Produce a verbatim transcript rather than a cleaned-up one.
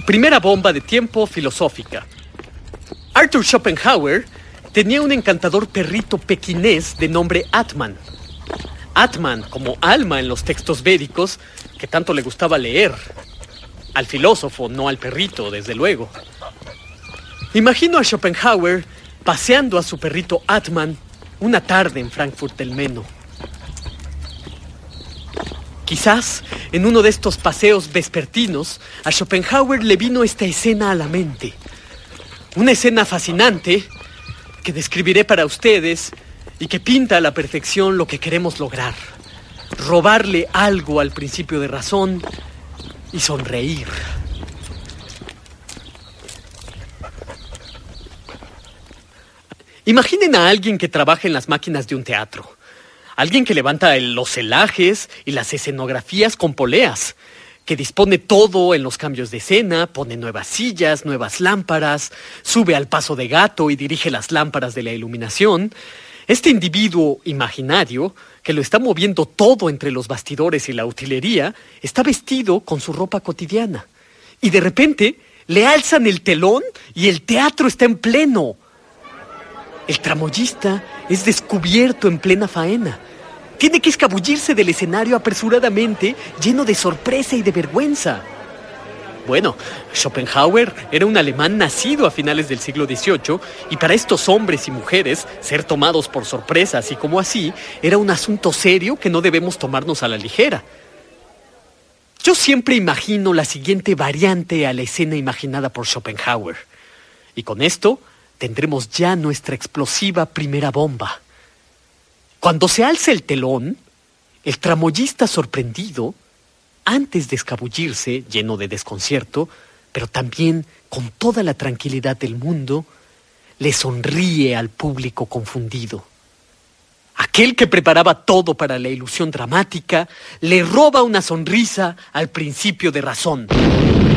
Primera bomba de tiempo filosófica. Arthur Schopenhauer tenía un encantador perrito pequinés de nombre Atman. Atman, como alma en los textos védicos, que tanto le gustaba leer. Al filósofo, no al perrito, desde luego. Imagino a Schopenhauer paseando a su perrito Atman una tarde en Frankfurt del Meno. Quizás, en uno de estos paseos vespertinos, a Schopenhauer le vino esta escena a la mente. Una escena fascinante que describiré para ustedes y que pinta a la perfección lo que queremos lograr. Robarle algo al principio de razón y sonreír. Imaginen a alguien que trabaja en las máquinas de un teatro. Alguien que levanta el, los celajes y las escenografías con poleas, que dispone todo en los cambios de escena, pone nuevas sillas, nuevas lámparas, sube al paso de gato y dirige las lámparas de la iluminación. Este individuo imaginario, que lo está moviendo todo entre los bastidores y la utilería, está vestido con su ropa cotidiana. Y de repente le alzan el telón y el teatro está en pleno. El tramoyista es descubierto en plena faena. Tiene que escabullirse del escenario apresuradamente, lleno de sorpresa y de vergüenza. Bueno, Schopenhauer era un alemán nacido a finales del siglo dieciocho, y para estos hombres y mujeres, ser tomados por sorpresa así como así, era un asunto serio que no debemos tomarnos a la ligera. Yo siempre imagino la siguiente variante a la escena imaginada por Schopenhauer. Y con esto tendremos ya nuestra explosiva primera bomba. Cuando se alza el telón, el tramoyista sorprendido, antes de escabullirse, lleno de desconcierto, pero también con toda la tranquilidad del mundo, le sonríe al público confundido. Aquel que preparaba todo para la ilusión dramática, le roba una sonrisa al principio de razón.